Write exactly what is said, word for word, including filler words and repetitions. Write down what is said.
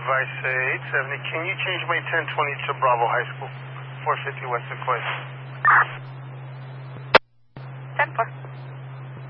Device uh, eight seventy. Can you change my ten twenty to Bravo High School, four fifty West Sequoia? ten four.